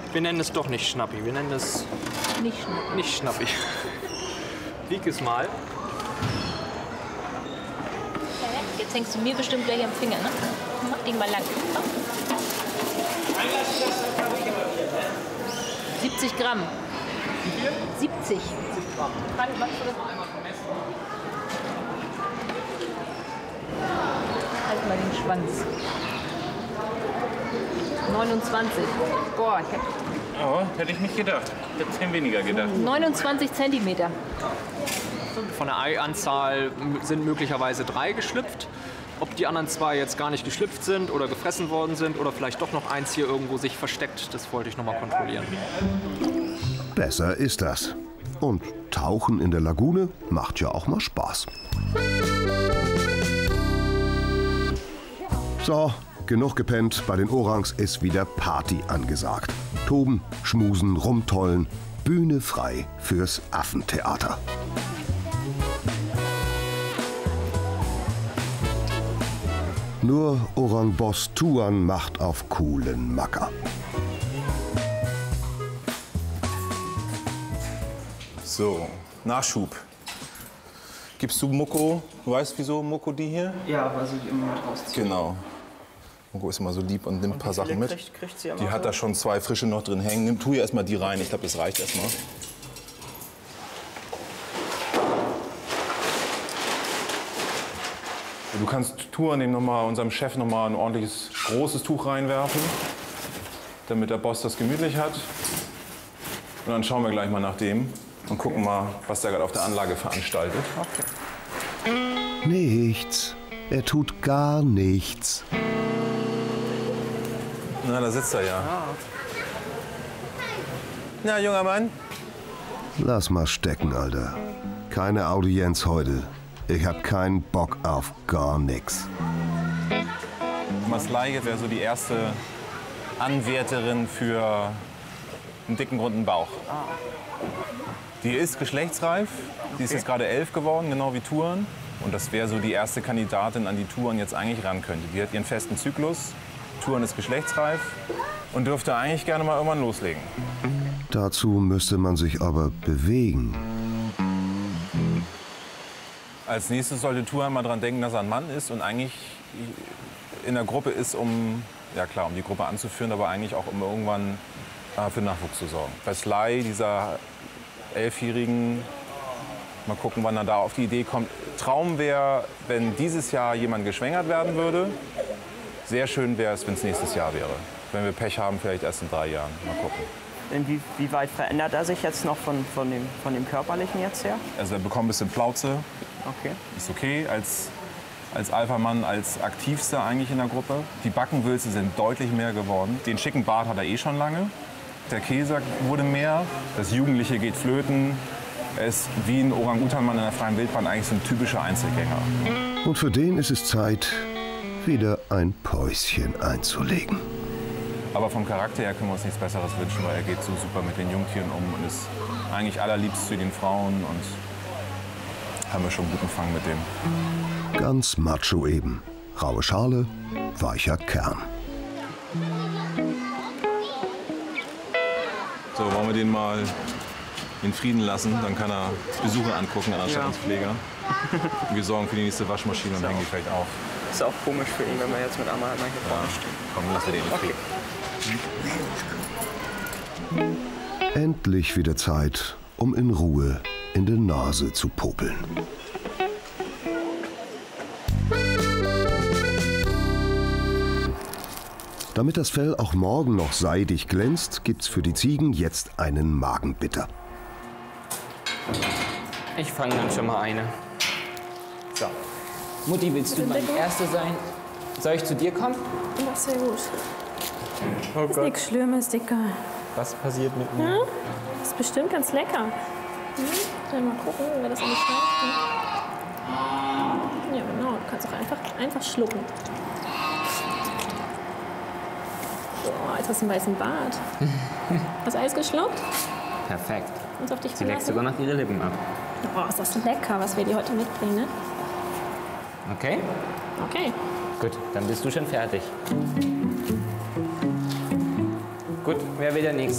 Wir nennen es doch nicht Schnappi, wir nennen es nicht Schnappi. Wieg es mal. Jetzt hängst du mir bestimmt gleich am Finger, ne? Mach den mal lang. 70 Gramm. Wie viel? 70. 70 Gramm. Magst du das mal einmal vermessen? Halt mal den Schwanz. 29. Boah, ich hab Ja, hätte ich nicht gedacht. Ich hätte 10 weniger gedacht. 29 Zentimeter. Von der Eianzahl sind möglicherweise 3 geschlüpft. Ob die anderen 2 jetzt gar nicht geschlüpft sind oder gefressen worden sind oder vielleicht doch noch eins hier irgendwo sich versteckt, das wollte ich noch mal kontrollieren. Besser ist das. Und Tauchen in der Lagune macht ja auch mal Spaß. So, genug gepennt. Bei den Orangs ist wieder Party angesagt. Toben, schmusen, rumtollen. Bühne frei fürs Affentheater. Nur Orang-Boss Tuan macht auf coolen Macker. So, Nachschub. Gibst du Moko? Du weißt, wieso Moko die hier? Ja, weil sie die immer mit rauszieht. Genau. Moko ist immer so lieb und nimmt ein paar Sachen mit. Kriegt sie immer Die hat da schon 2 frische noch drin hängen. Tu ihr erstmal die rein. Ich glaube, das reicht erstmal. Du kannst Tuan unserem Chef noch mal ein ordentliches großes Tuch reinwerfen, damit der Boss das gemütlich hat. Und dann schauen wir gleich mal nach dem und gucken mal, was der gerade auf der Anlage veranstaltet. Okay. Nichts. Er tut gar nichts. Na, da sitzt er ja. Na, junger Mann. Lass mal stecken, Alter. Keine Audienz heute. Ich hab keinen Bock auf gar nix. Maslaye wäre so die erste Anwärterin für einen dicken, runden Bauch. Die ist geschlechtsreif. Die ist jetzt gerade 11 geworden, genau wie Tuan. Und das wäre so die erste Kandidatin, an die Tuan jetzt eigentlich ran könnte. Die hat ihren festen Zyklus. Tuan ist geschlechtsreif und dürfte eigentlich gerne mal irgendwann loslegen. Dazu müsste man sich aber bewegen. Als nächstes sollte Tuan mal dran denken, dass er ein Mann ist und eigentlich in der Gruppe ist, um die Gruppe anzuführen, aber eigentlich auch um irgendwann für Nachwuchs zu sorgen. Maslaye, dieser 11-Jährigen, mal gucken, wann er da auf die Idee kommt. Traum wäre, wenn dieses Jahr jemand geschwängert werden würde. Sehr schön wäre es, wenn es nächstes Jahr wäre. Wenn wir Pech haben, vielleicht erst in 3 Jahren. Mal gucken. Inwieweit verändert er sich jetzt noch von dem Körperlichen jetzt her? Also er bekommt ein bisschen Plauze. Okay. Ist okay als Alpha-Mann, als Aktivster eigentlich in der Gruppe. Die Backenwülste sind deutlich mehr geworden. Den schicken Bart hat er eh schon lange. Der Käse wurde mehr. Das Jugendliche geht flöten. Er ist wie ein Orang-Utan-Mann in der freien Wildbahn eigentlich so ein typischer Einzelgänger. Und für den ist es Zeit, wieder ein Päuschen einzulegen. Aber vom Charakter her können wir uns nichts Besseres wünschen, weil er geht so super mit den Jungtieren um und ist eigentlich allerliebst zu den Frauen und haben wir schon einen guten Fang mit dem. Ganz macho eben. Raue Schale, weicher Kern. So, wollen wir den mal in Frieden lassen? Dann kann er Besucher angucken an der Schattungspfleger. Wir sorgen für die nächste Waschmaschine und hängen die vielleicht auf. Ist auch komisch für ihn, wenn wir jetzt mit Amal hier vorne stehen. Komm, lass wir den in Frieden. Endlich wieder Zeit, um in Ruhe in der Nase zu popeln. Damit das Fell auch morgen noch seidig glänzt, gibt's für die Ziegen jetzt einen Magenbitter. Ich fange dann schon mal eine. So. Mutti, willst du meine Erste sein? Soll ich zu dir kommen? Ja, sehr gut. Oh Ist nichts Schlimmes, Dicker. Was passiert mit mir? Ja? Ist bestimmt ganz lecker. Dann mal gucken, wie wir das alles schmeckt. Ja, genau. Du kannst auch einfach schlucken. Boah, jetzt hast du einen weißen Bart. Hast du alles geschluckt? Perfekt. Und auf dich Sie leckt verlassen? sogar noch ihre Lippen ab. Oh, ist das lecker, was wir dir heute mitbringen, ne? Okay? Okay. Gut, dann bist du schon fertig. Gut, wer will der Nächste?